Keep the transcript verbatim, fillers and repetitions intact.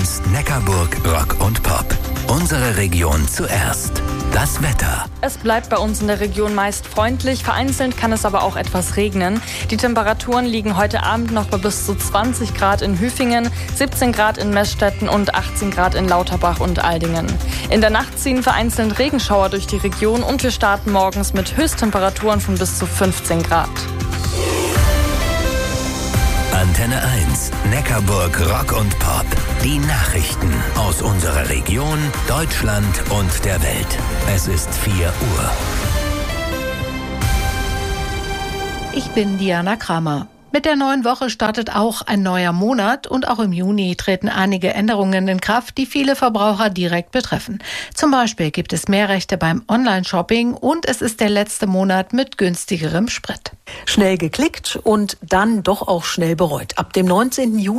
eins Neckarburg Rock und Pop. Unsere Region zuerst. Das Wetter. Es bleibt bei uns in der Region meist freundlich, vereinzelt kann es aber auch etwas regnen. Die Temperaturen liegen heute Abend noch bei bis zu zwanzig Grad in Hüfingen, siebzehn Grad in Meßstetten und achtzehn Grad in Lauterbach und Aldingen. In der Nacht ziehen vereinzelt Regenschauer durch die Region und wir starten morgens mit Höchsttemperaturen von bis zu fünfzehn Grad. Antenne eins, Neckarburg Rock und Pop. Die Nachrichten aus unserer Region, Deutschland und der Welt. Es ist vier Uhr. Ich bin Diana Kramer. Mit der neuen Woche startet auch ein neuer Monat und auch im Juni treten einige Änderungen in Kraft, die viele Verbraucher direkt betreffen. Zum Beispiel gibt es mehr Rechte beim Online-Shopping und es ist der letzte Monat mit günstigerem Sprit. Schnell geklickt und dann doch auch schnell bereut. Ab dem neunzehnten Juni